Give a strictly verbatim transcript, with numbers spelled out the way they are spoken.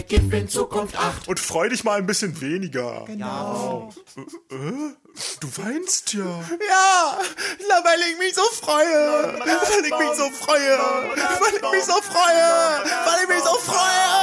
Gib in Zukunft acht. Und freu dich mal ein bisschen weniger. Genau. Äh, äh, du weinst ja. Ja, weil ich mich so freue. Weil ich mich so freue. Weil ich mich so freue. Weil ich mich so freue.